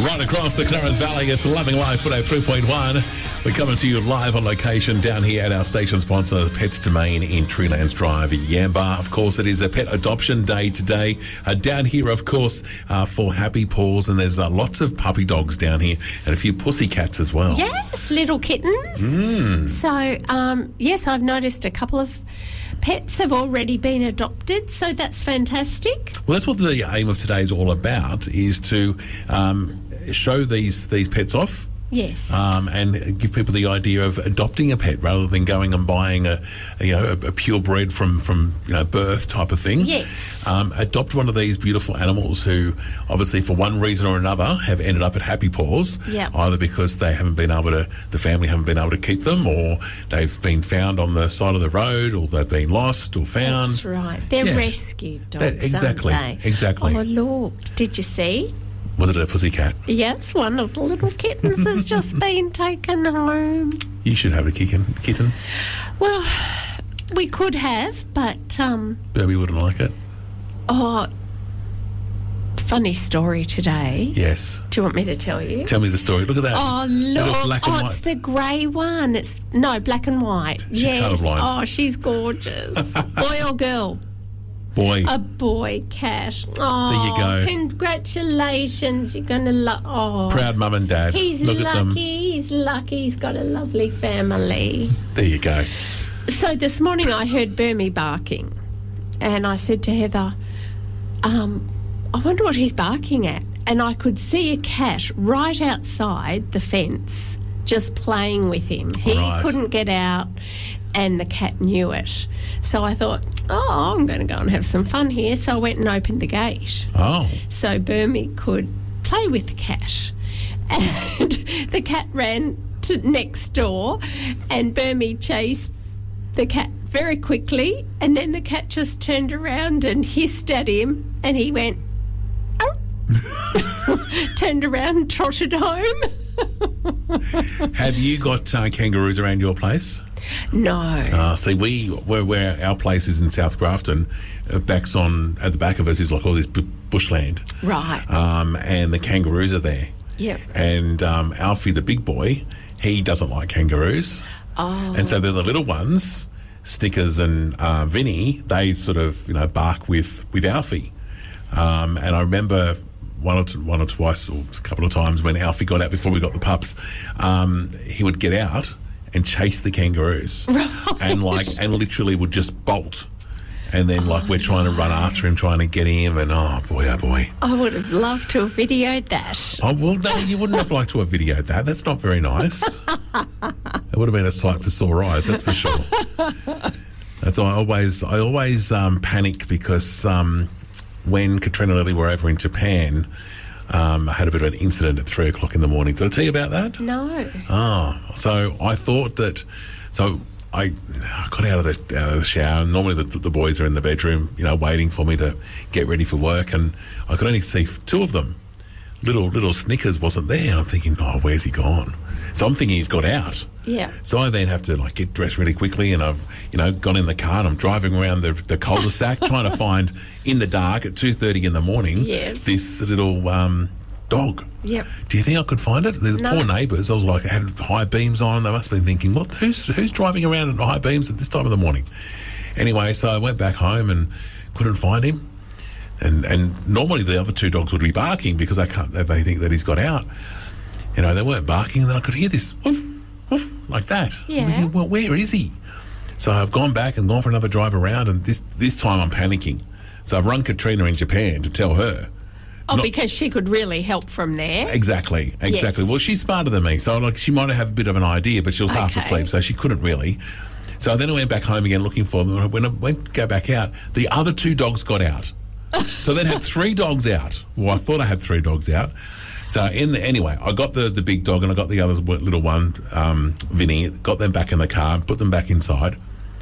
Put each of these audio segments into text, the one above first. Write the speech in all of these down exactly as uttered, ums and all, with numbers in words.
Right across the Clarence Valley, it's Loving Life one oh three point one. We're coming to you live on location down here at our station sponsor, Pets Domain in Treelands Drive, Yamba. Of course, it is a pet adoption day today. Uh, down here, of course, uh, for Happy Paws, and there's uh, lots of puppy dogs down here and a few pussy cats as well. Yes, little kittens. Mm. So, um, yes, I've noticed a couple of pets have already been adopted, so that's fantastic. Well, that's what the aim of today is all about, is to um, show these, these pets off. Yes. Um, and give people the idea of adopting a pet rather than going and buying a, a you know a, a purebred from from you know birth type of thing. Yes. Um, adopt one of these beautiful animals who, obviously, for one reason or another, have ended up at Happy Paws. Yeah. Either because they haven't been able to, the family haven't been able to keep them, or they've been found on the side of the road, or they've been lost or found. That's right. They're Yeah. rescued dogs, That- exactly, aren't they? exactly. Oh, look, did you see? Was it a pussy cat? Yes, one of the little kittens has just been taken home. You should have a kitten. Kitten. Well, we could have, but, um, Burby wouldn't like it. oh, funny story today. Yes. Do you want me to tell you? Tell me the story. Look at that. Oh, Little look. black and Oh, white. it's the grey one. It's no, black and white. She's yes. colourblind. Oh, she's gorgeous. Boy or girl? Boy. A boy cat. Oh, There you go. Congratulations. You're going to love... Oh. Proud mum and dad. He's Look lucky. at them. He's lucky. He's got a lovely family. There you go. So this morning I heard Burmy barking, and I said to Heather, um, I wonder what he's barking at. And I could see a cat right outside the fence just playing with him. He Right. couldn't get out, and the cat knew it. So I thought, oh, I'm going to go and have some fun here. So I went and opened the gate Oh. so Burmy could play with the cat. And the cat ran to next door, and Burmy chased the cat very quickly, and then the cat just turned around and hissed at him, and he went, oh. Turned around and trotted home. Have you got uh, kangaroos around your place? No. Uh, see, we where, where our place is in South Grafton, uh, backs on at the back of us is like all this b- bushland, Right. um, and the kangaroos are there. Yep. And um, Alfie, the big boy, he doesn't like kangaroos, Oh. and so they're the little ones, Snickers and uh, Vinny. They sort of you know bark with with Alfie, um, and I remember. One or, t- one or twice, or a couple of times when Alfie got out before we got the pups, um, he would get out and chase the kangaroos, Right. and like and literally would just bolt, and then like we're trying to run after him, trying to get him, and oh boy, oh boy. I would have loved to have videoed that. Oh well, no, you wouldn't have liked to have videoed that. That's not very nice. It would have been a sight for sore eyes, that's for sure. That's I always I always um, panic because. Um, When Katrina and Lily were over in Japan, um, I had a bit of an incident at three o'clock in the morning. Did I tell you about that? No. Oh, so I thought that. So I got out of the, out of the shower. And normally the, the boys are in the bedroom, you know, waiting for me to get ready for work, and I could only see two of them. Little little Snickers wasn't there, and I'm thinking, oh, where's he gone? So I'm thinking he's got out. Yeah. So I then have to like get dressed really quickly, and I've you know gone in the car and I'm driving around the, the cul-de-sac trying to find in the dark at two thirty in the morning Yes. this little um, dog. Yep. Do you think I could find it? The No. poor neighbours. I was like, I had high beams on. They must have been thinking, what? Who's who's driving around at high beams at this time of the morning? Anyway, so I went back home and couldn't find him. And and normally the other two dogs would be barking because they can't. They think that he's got out. You know, they weren't barking, and then I could hear this woof, woof, like that. Yeah. I'm thinking, well, where is he? So I've gone back and gone for another drive around, and this this time I'm panicking. So I've rung Katrina in Japan to tell her. Oh, Not- because she could really help from there. Exactly, exactly. Yes. Well, she's smarter than me, so like she might have a bit of an idea, but she was half Okay. asleep, so she couldn't really. So then I went back home again looking for them, and when I went to go back out, the other two dogs got out. So then had three dogs out. Well, I thought I had three dogs out. So in the, anyway, I got the, the big dog and I got the other little one, um, Vinny, got them back in the car, put them back inside.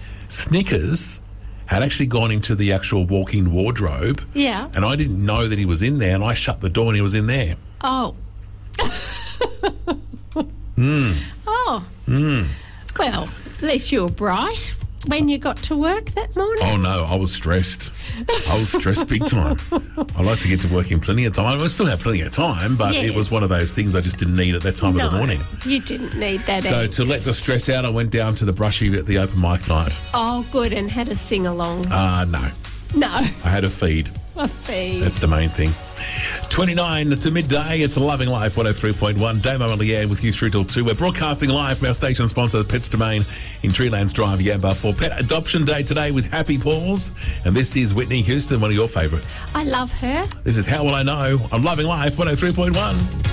Snickers had actually gone into the actual walk-in wardrobe. Yeah. And I didn't know that he was in there, and I shut the door and he was in there. Oh. Mm. Oh. Mm. Well, at least you were bright. when you got to work that morning? Oh, no, I was stressed. I was stressed big time. I like to get to work in plenty of time. I still have plenty of time, but Yes. it was one of those things I just didn't need at that time no, of the morning. you didn't need that. So eggs. to let the stress out, I went down to the brushy at the open mic night. Oh, good, and had a sing-along. Uh, no, no, I had a feed. a feed. That's the main thing. twenty-nine to midday, it's Loving Life one oh three point one. Damo on the air with you through till two. We're broadcasting live from our station sponsor, Pets Domain in Treelands Drive, Yamba, for Pet Adoption Day today with Happy Paws. And this is Whitney Houston, one of your favourites. I love her. This is How Will I Know on Loving Life one oh three point one.